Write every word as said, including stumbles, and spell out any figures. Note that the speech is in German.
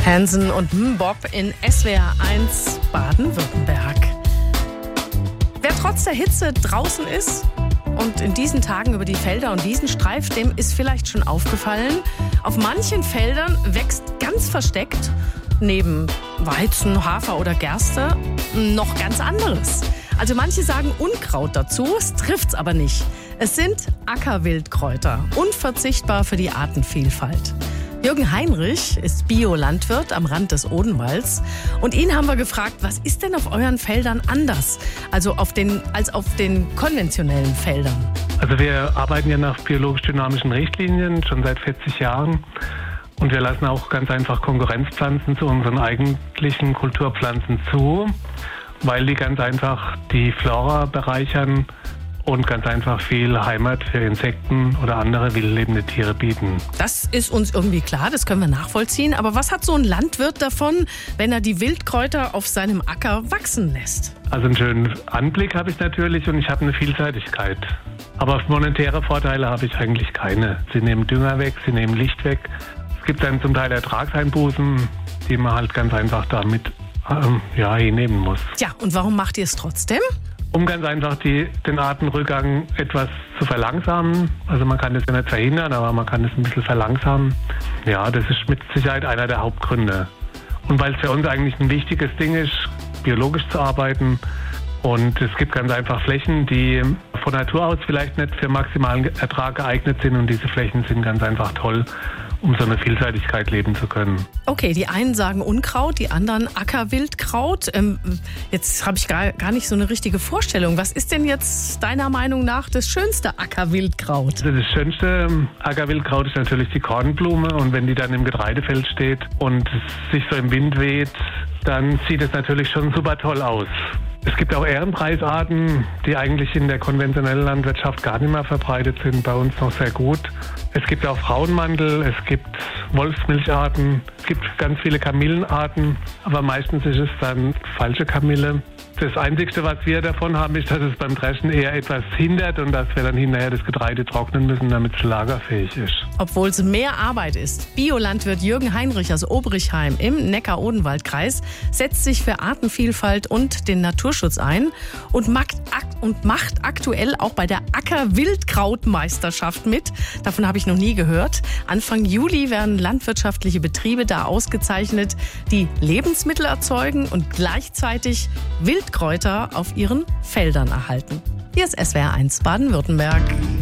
Hansen und Mbop in S W R eins Baden-Württemberg. Wer trotz der Hitze draußen ist und in diesen Tagen über die Felder und Wiesen streift, dem ist vielleicht schon aufgefallen, auf manchen Feldern wächst ganz versteckt neben Weizen, Hafer oder Gerste noch ganz anderes. Also manche sagen Unkraut dazu, es trifft's aber nicht. Es sind Ackerwildkräuter, unverzichtbar für die Artenvielfalt. Jürgen Heinrich ist Biolandwirt am Rand des Odenwalds. Und ihn haben wir gefragt, was ist denn auf euren Feldern anders, also auf den, als auf den konventionellen Feldern? Also wir arbeiten ja nach biologisch-dynamischen Richtlinien schon seit vierzig Jahren. Und wir lassen auch ganz einfach Konkurrenzpflanzen zu unseren eigentlichen Kulturpflanzen zu, weil die ganz einfach die Flora bereichern und ganz einfach viel Heimat für Insekten oder andere wildlebende Tiere bieten. Das ist uns irgendwie klar, das können wir nachvollziehen. Aber was hat so ein Landwirt davon, wenn er die Wildkräuter auf seinem Acker wachsen lässt? Also einen schönen Anblick habe ich natürlich und ich habe eine Vielseitigkeit. Aber monetäre Vorteile habe ich eigentlich keine. Sie nehmen Dünger weg, sie nehmen Licht weg. Es gibt dann zum Teil Ertragseinbußen, die man halt ganz einfach damit ähm, ja, hinnehmen muss. Tja, und warum macht ihr es trotzdem? Um ganz einfach die, den Artenrückgang etwas zu verlangsamen. Also man kann das ja nicht verhindern, aber man kann es ein bisschen verlangsamen. Ja, das ist mit Sicherheit einer der Hauptgründe. Und weil es für uns eigentlich ein wichtiges Ding ist, biologisch zu arbeiten. Und es gibt ganz einfach Flächen, die von Natur aus vielleicht nicht für maximalen Ertrag geeignet sind. Und diese Flächen sind ganz einfach toll, um so eine Vielseitigkeit leben zu können. Okay, die einen sagen Unkraut, die anderen Ackerwildkraut. Ähm, jetzt habe ich gar, gar nicht so eine richtige Vorstellung. Was ist denn jetzt deiner Meinung nach das schönste Ackerwildkraut? Also das schönste Ackerwildkraut ist natürlich die Kornblume. Und wenn die dann im Getreidefeld steht und es sich so im Wind weht, dann sieht es natürlich schon super toll aus. Es gibt auch Ehrenpreisarten, die eigentlich in der konventionellen Landwirtschaft gar nicht mehr verbreitet sind, bei uns noch sehr gut. Es gibt auch Frauenmantel, es gibt Wolfsmilcharten, es gibt ganz viele Kamillenarten, aber meistens ist es dann falsche Kamille. Das Einzige, was wir davon haben, ist, dass es beim Dreschen eher etwas hindert und dass wir dann hinterher das Getreide trocknen müssen, damit es lagerfähig ist. Obwohl es mehr Arbeit ist, Biolandwirt Jürgen Heinrich aus Obrichheim im Neckar-Odenwald-Kreis setzt sich für Artenvielfalt und den Naturschutz ein und macht, und macht aktuell auch bei der Acker-Wildkraut-Meisterschaft mit. Davon habe ich noch nie gehört. Anfang Juli werden landwirtschaftliche Betriebe da ausgezeichnet, die Lebensmittel erzeugen und gleichzeitig Wildkräuter auf ihren Feldern erhalten. Hier ist S W R eins Baden-Württemberg.